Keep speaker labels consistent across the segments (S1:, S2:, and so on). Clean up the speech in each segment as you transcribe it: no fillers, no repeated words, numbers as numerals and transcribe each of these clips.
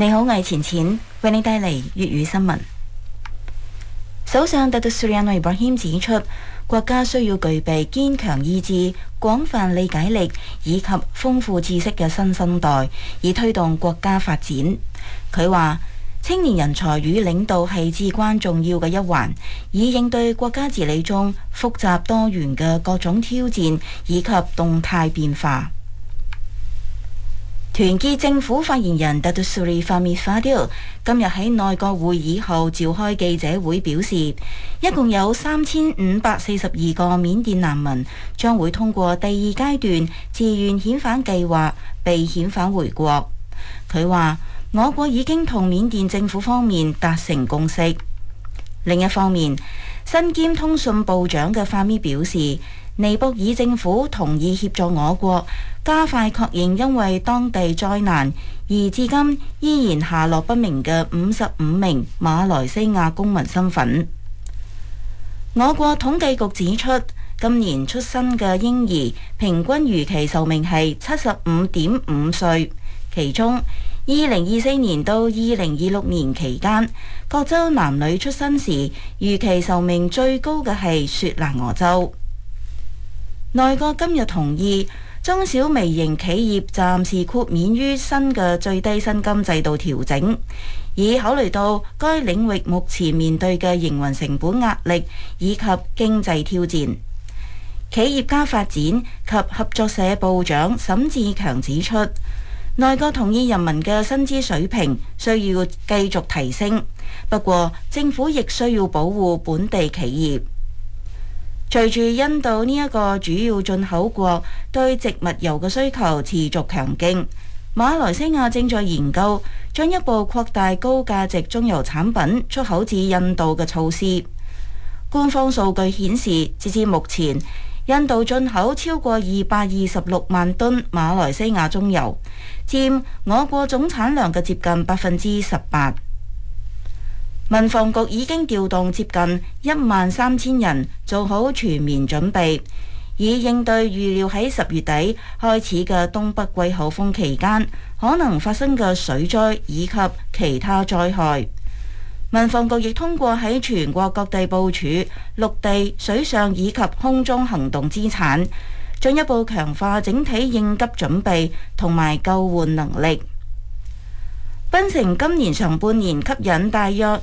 S1: 你好，我係錢錢，為你帶嚟粵語新聞。首相達杜斯里安·伊布拉希指出，國家需要具備堅強意志、廣泛理解力以及豐富知識嘅新生代，以推動國家發展。佢話，青年人才與領導係至關重要嘅一環，以應對國家治理中複雜多元嘅各種挑戰以及動態變化。團結政府發言人達杜斯里法米法迪今日喺內閣會議後召開記者會表示，一共有3542個緬甸難民將會通過第二階段自願遣返計劃被遣返回國。佢話，我國已經同緬甸政府方面達成共識。另一方面，身兼通訊部長嘅法米表示，尼泊爾政府同意協助我國加快確認因為當地災難而至今依然下落不明嘅55名馬來西亞公民身份。我國統計局指出，今年出生嘅嬰兒平均預期壽命係75.5歲，其中2024年到2026年期間，各州男女出生時預期壽命最高嘅係雪蘭莪州。內閣今日同意中小微型企業暫時豁免於新嘅最低薪金制度調整，以考慮到該領域目前面對嘅營運成本壓力以及經濟挑戰。企業家發展及合作社部長沈志強指出，內閣同意人民嘅薪資水平需要繼續提升，不過政府亦需要保護本地企業。隨住印度呢一個主要進口國對植物油嘅需求持續強勁，馬來西亞正在研究進一步擴大高價值中油產品出口至印度嘅措施。官方數據顯示，截至目前，印度進口超過226萬噸馬來西亞中油，佔我國總產量嘅接近18%。民防局已經調動接近13000人做好全面準備，以應對預料喺10月底開始嘅東北季候風期間可能發生嘅水災以及其他災害。民防局亦通過喺全國各地部署陸地、水上以及空中行動資產，進一步強化整體應急準備同埋救援能力。檳城今年上半年吸引大約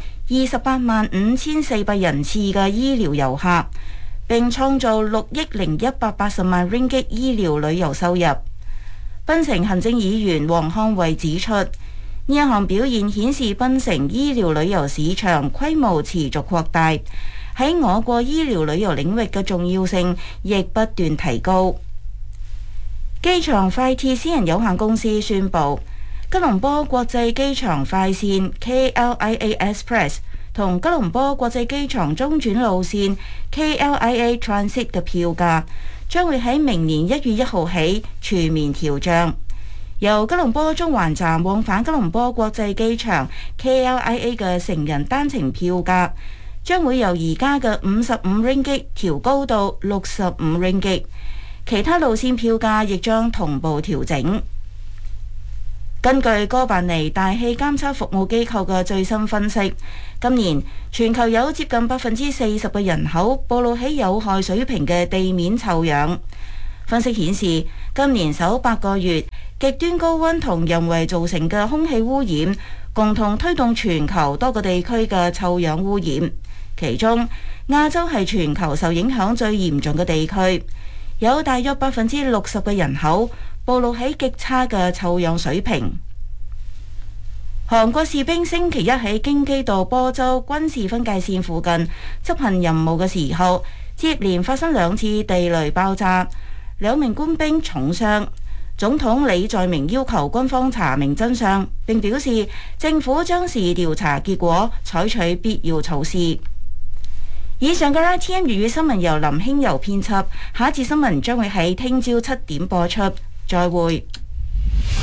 S1: 285400人次嘅醫療遊客，並創造6億0180萬 ringgit 醫療旅遊收入。檳城行政議員黃漢衛指出，呢一項表現顯示檳城醫療旅遊市場規模持續擴大，喺我國醫療旅遊領域嘅重要性亦不斷提高。機場快鐵私人有限公司宣布，吉隆坡國際機場快線 KLIA Express 同吉隆坡國際機場中轉路線 KLIA Transit 嘅票價將會喺明年1月1號起全面調漲。由吉隆坡中環站往返吉隆坡國際機場 KLIA 嘅成人單程票價將會由而家嘅55 ringgit 調高到65 ringgit， 其他路線票價亦將同步調整。根據哥白尼大氣監測服務機構嘅最新分析，今年全球有接近40%嘅人口暴露喺有害水平嘅地面臭氧。分析顯示，今年首8個月，極端高溫同人為造成嘅空氣污染，共同推動全球多個地區嘅臭氧污染。其中，亞洲係全球受影響最嚴重嘅地區，有大約60%嘅人口暴露喺極差嘅臭氧水平。韓國士兵星期一喺京畿道坡州軍事分界線附近執行任務嘅時候，接連發生2次地雷爆炸，2名官兵重傷。總統李在明要求軍方查明真相，並表示政府將視調查結果採取必要措施。以上嘅 RTM 粵語新聞由林興柔編輯，下一節新聞將會喺聽朝7點播出。再會。